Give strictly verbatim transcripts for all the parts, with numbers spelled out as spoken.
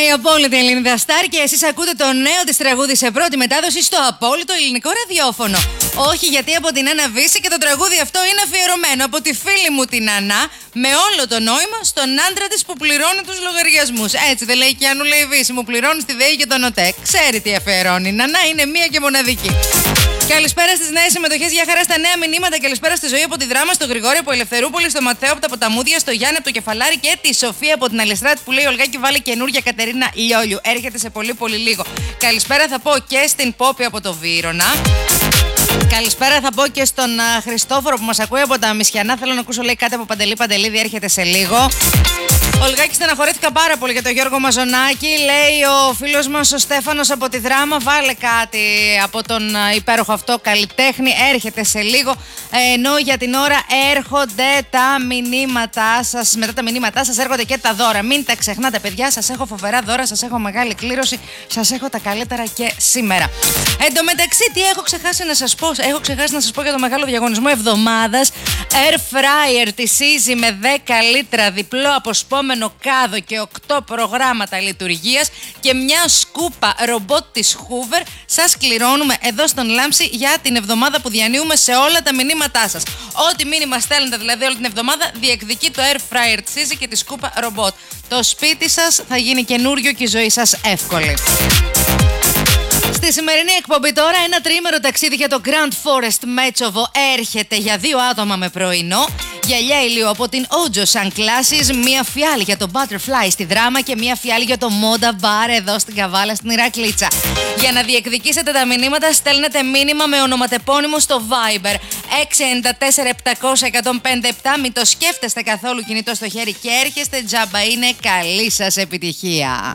η απόλυτη Ελληνίδα Σταρ και εσείς ακούτε το νέο της τραγούδι σε πρώτη μετάδοση στο απόλυτο ελληνικό ραδιόφωνο. Όχι, γιατί από την Άννα Βύση και το τραγούδι αυτό είναι αφιερωμένο από τη φίλη μου την Ανά με όλο το νόημα στον άντρα της που πληρώνει τους λογαριασμούς. Έτσι δεν λέει και Άννου, λέει Βύση, μου πληρώνει τη ΔΕΗ και τον ΟΤΕ. Ξέρει τι αφιερώνει. Η Νανά είναι μία και μοναδική. Καλησπέρα στις νέες συμμετοχές, για χαρά στα νέα μηνύματα. Καλησπέρα στη Ζωή από τη Δράμα, στο Γρηγόρη από Ελευθερούπολη, στο Ματθαίο από τα Ποταμούδια, στο Γιάννη από το Κεφαλάρι και τη Σοφία από την Αλιστράτη που λέει Ολγάκη βάλε καινούρια Κατερίνα Λιόλιου. Έρχεται σε πολύ πολύ λίγο. Καλησπέρα θα πω και στην Πόπη από το Βύρωνα. Καλησπέρα θα πω και στον uh, Χριστόφορο που μας ακούει από τα Μισιανά. Θέλω να ακούσω, λέει, κάτι από Παντελή Παντελίδη, έρχεται σε λίγο. Ολγάκη, στεναχωρήθηκα πάρα πολύ για τον Γιώργο Μαζονάκη. Λέει ο φίλος μας ο Στέφανος από τη Δράμα, βάλε κάτι από τον uh, υπέροχο αυτό καλλιτέχνη, έρχεται σε λίγο. Ε, ενώ για την ώρα έρχονται τα μηνύματά σας. Μετά τα μηνύματά σας έρχονται και τα δώρα. Μην τα ξεχνάτε, παιδιά, σας έχω φοβερά δώρα, σας έχω μεγάλη κλήρωση, σας έχω τα καλύτερα και σήμερα. Εν τω μεταξύ, τι έχω ξεχάσει να σας πω. Έχω ξεχάσει να σας πω για το μεγάλο διαγωνισμό εβδομάδας. Air fryer τη Easy με δέκα λίτρα, διπλό αποσπόμενο κάδο και οκτώ προγράμματα λειτουργίας και μια σκούπα ρομπότ της Hoover σας κληρώνουμε εδώ στον Λάμψη για την εβδομάδα που διανύουμε σε όλα τα μηνύματά σας. Ό,τι μήνυμα στέλνετε δηλαδή όλη την εβδομάδα διεκδικεί το Air fryer της Easy και τη σκούπα ρομπότ. Το σπίτι σας θα γίνει καινούριο και η ζωή σας εύκολη. Στη σημερινή εκπομπή τώρα ένα τριήμερο ταξίδι για το Grand Forest Μέτσοβο έρχεται για δύο άτομα με πρωινό. Γυαλιά ηλίου από την Ojo Sunglasses, μία φιάλη για το Butterfly στη Δράμα και μία φιάλη για το Moda Bar εδώ στην Καβάλα στην Ηρακλήτσα. Για να διεκδικήσετε τα μηνύματα στέλνετε μήνυμα με ονοματεπώνυμο στο Viber έξι εννιά τέσσερα επτακόσια εκατόν πενήντα επτά. Μην το σκέφτεστε καθόλου, κινητό στο χέρι και έρχεστε, τζάμπα είναι, καλή σας επιτυχία.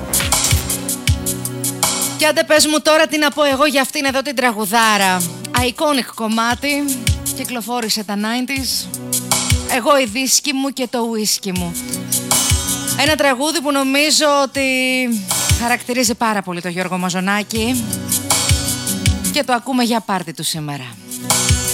Και άντε πες μου τώρα τι να πω εγώ για αυτήν εδώ την τραγουδάρα. Iconic κομμάτι, κυκλοφόρησε τα ενενήντα. Εγώ η δίσκη μου και το ουίσκι μου. Ένα τραγούδι που νομίζω ότι χαρακτηρίζει πάρα πολύ το Γιώργο Μαζονάκη και το ακούμε για πάρτι του σήμερα.